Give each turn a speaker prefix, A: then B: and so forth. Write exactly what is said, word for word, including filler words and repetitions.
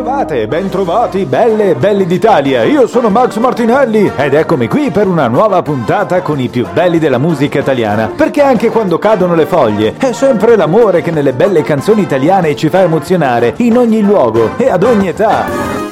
A: Bentrovate, bentrovati, belle e belli d'Italia. Io sono Max Martinelli ed eccomi qui per una nuova puntata con i più belli della musica italiana. Perché anche quando cadono le foglie è sempre l'amore che nelle belle canzoni italiane ci fa emozionare in ogni luogo e ad ogni età.